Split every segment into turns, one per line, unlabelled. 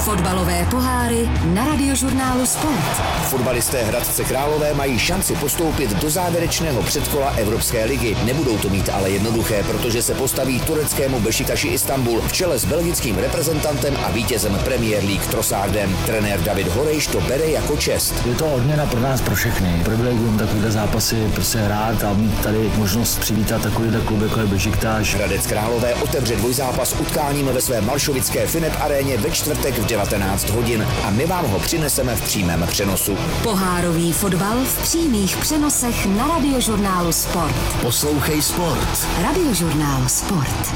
Fotbalové poháry na Radiožurnálu Sport.
Fotbalisté Hradce Králové mají šanci postoupit do závěrečného předkola Evropské ligy. Nebudou to mít ale jednoduché, protože se postaví tureckému Bešiktaši Istanbul v čele s belgickým reprezentantem a vítězem Premier League Trossardem. Trenér David Horejš to bere jako čest.
Je to odměna pro nás, pro všechny. Privilegium takovýhle zápasy prostě hrát a mít tady možnost přivítat takovýhle klub, jako je Bešiktaš.
Hradec Králové otevře dvojzápas utkáním ve své malšovické Finep aréně ve čtvrtek v 19 hodin a my vám ho přineseme v přímém přenosu.
Pohárový fotbal v přímých přenosech na Radiožurnálu Sport.
Poslouchej Sport.
Radiožurnál Sport.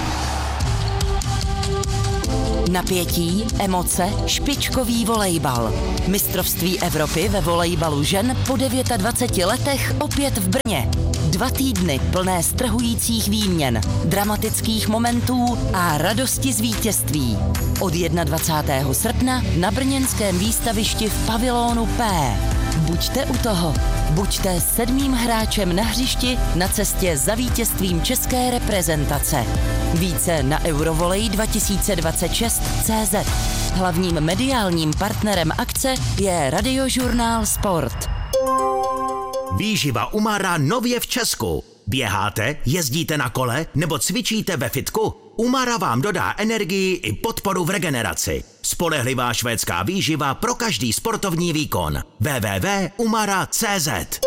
Napětí, emoce, špičkový volejbal. Mistrovství Evropy ve volejbalu žen po 29 letech opět v Brně. 2 týdny plné strhujících výměn, dramatických momentů a radosti z vítězství. Od 21. srpna na brněnském výstavišti v pavilonu P. Buďte u toho. Buďte 7. hráčem na hřišti na cestě za vítězstvím české reprezentace. Více na Eurovolej2026.cz. Hlavním mediálním partnerem akce je Radiožurnál Sport.
Výživa Umara nově v Česku. Běháte, jezdíte na kole nebo cvičíte ve fitku? Umara vám dodá energii i podporu v regeneraci. Spolehlivá švédská výživa pro každý sportovní výkon. www.umara.cz.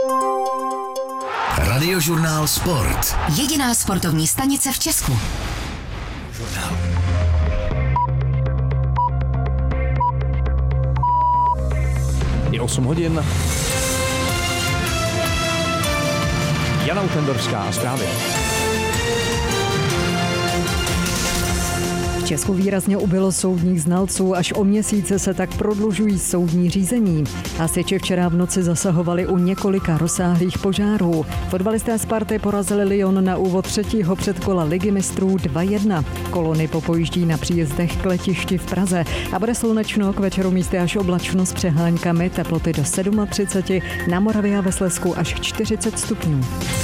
Radiožurnál Sport.
Jediná sportovní stanice v Česku.
Žurnál.
Je 8 hodin. Jana Utendorská, zprávy.
V Česku výrazně ubylo soudních znalců, až o měsíce se tak prodlužují soudní řízení. Hasiči včera v noci zasahovali u několika rozsáhlých požárů. Fotbalisté Sparty porazili Lyon na úvod 3. předkola Ligy mistrů 2-1. Kolony popojíždí na příjezdech k letišti v Praze a bude slunečno, k večeru místy až oblačno s přeháňkami, teploty do 37, na Moravě a ve Slezsku až 40 stupňů.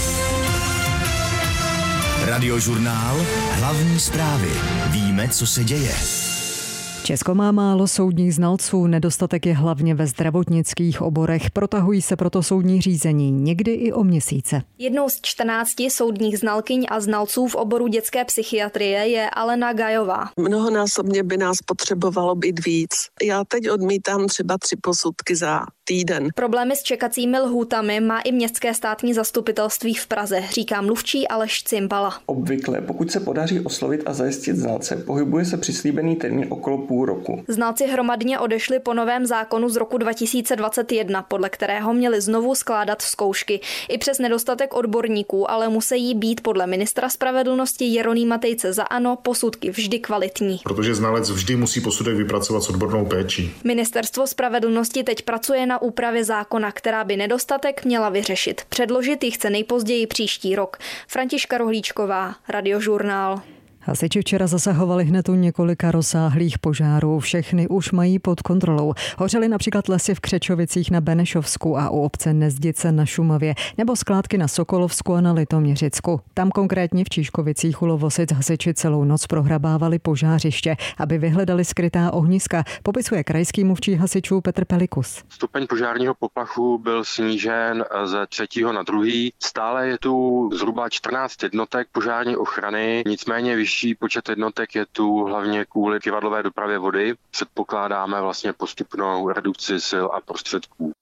Radiožurnál, hlavní zprávy. Víme, co se děje.
Česko má málo soudních znalců, nedostatek je hlavně ve zdravotnických oborech, protahují se proto soudní řízení, někdy i o měsíce.
Jednou z 14 soudních znalkyň a znalců v oboru dětské psychiatrie je Alena Gajová.
Mnohonásobně by nás potřebovalo být víc. Já teď odmítám třeba 3 posudky za týden.
Problémy s čekacími lhůtami má i městské státní zastupitelství v Praze, říká mluvčí Aleš Cimbala.
Obvykle, pokud se podaří oslovit a zajistit znalce, pohybuje se přislíbený termín okolo půl roku.
Znalci hromadně odešli po novém zákonu z roku 2021, podle kterého měli znovu skládat zkoušky. I přes nedostatek odborníků, ale musí být podle ministra spravedlnosti Jeronýma Tejce za ANO posudky vždy kvalitní.
Protože znalec vždy musí posudek vypracovat s odbornou péčí.
Ministerstvo spravedlnosti teď pracuje na úpravě zákona, která by nedostatek měla vyřešit. Předložit ji chce nejpozději příští rok. Františka Rohlíčková, Radiožurnál.
Hasiči včera zasahovali hned u několika rozsáhlých požárů. Všechny už mají pod kontrolou. Hořely například lesy v Křečovicích na Benešovsku a u obce Nezdice na Šumavě, nebo skládky na Sokolovsku a na Litoměřicku. Tam konkrétně v Číškovicích u Lovosic hasiči celou noc prohrabávali požářiště, aby vyhledali skrytá ohniska, popisuje krajský mluvčí hasičů Petr Pelikus.
Stupeň požárního poplachu byl snížen ze 3. na 2. Stále je tu zhruba 14 jednotek požární ochrany, nicméně vyšší počet jednotek je tu hlavně kvůli kyvadlové dopravě vody. Předpokládáme vlastně postupnou redukci sil a prostředků.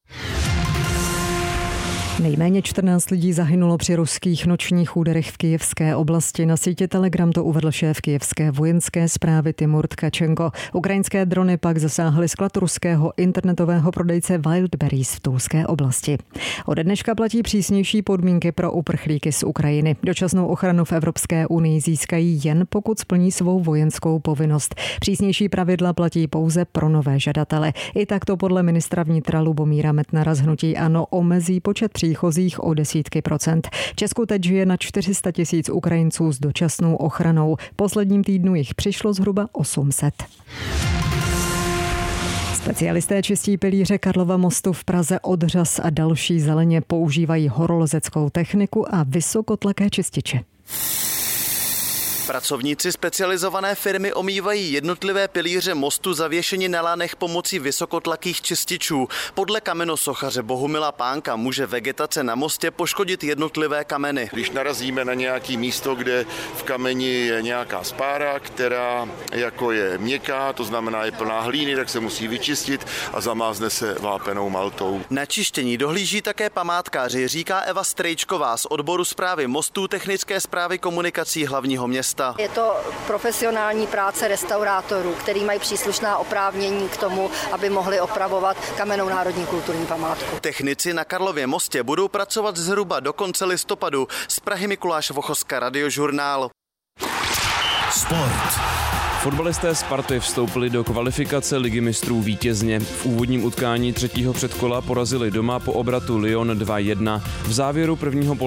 Nejméně 14 lidí zahynulo při ruských nočních úderech v Kyjevské oblasti. Na síti Telegram to uvedl šéf kyjevské vojenské správy Timur Tkačenko. Ukrajinské drony pak zasáhly sklad ruského internetového prodejce Wildberries v Tulské oblasti. Od dneška platí přísnější podmínky pro uprchlíky z Ukrajiny. Dočasnou ochranu v Evropské unii získají jen pokud splní svou vojenskou povinnost. Přísnější pravidla platí pouze pro nové žadatele. I tak to podle ministra vnitra Lubomíra Metnara z hnutí ANO omezí počet příchozích o desítky procent. V Česku teď žije na 400 000 Ukrajinců s dočasnou ochranou. Posledním týdnu jich přišlo zhruba 800. Specialisté čistí pilíře Karlova mostu v Praze od řas a další zeleně používají horolezeckou techniku a vysokotlaké čističe.
Pracovníci specializované firmy omývají jednotlivé pilíře mostu zavěšeni na lánech pomocí vysokotlakých čističů. Podle kamenosochaře Bohumila Pánka může vegetace na mostě poškodit jednotlivé kameny.
Když narazíme na nějaké místo, kde v kameni je nějaká spára, která jako je měkká, to znamená je plná hlíny, tak se musí vyčistit a zamázne se vápenou maltou.
Na čištění dohlíží také památkáři, říká Eva Strejčková z odboru správy mostů Technické správy komunikací hlavního města.
Je to profesionální práce restaurátorů, který mají příslušná oprávnění k tomu, aby mohli opravovat kamennou národní kulturní památku.
Technici na Karlově mostě budou pracovat zhruba do konce listopadu. Z Prahy Mikuláš Vochoska, Radiožurnál.
Sport. Fotbalisté Sparty vstoupili do kvalifikace Ligy mistrů vítězně. V úvodním utkání třetího předkola porazili doma po obratu Lyon 2-1. V závěru prvního